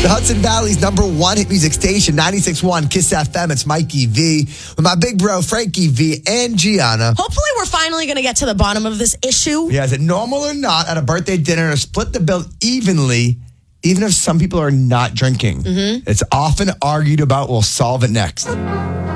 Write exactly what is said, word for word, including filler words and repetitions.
The Hudson Valley's number one hit music station, ninety-six point one Kiss F M. It's Mikey V with my big bro, Frankie V, and Gianna. Hopefully we're finally going to get to the bottom of this issue. Yeah, is it normal or not at a birthday dinner to split the bill evenly, even if some people are not drinking? Mm-hmm. It's often argued about. We'll solve it next.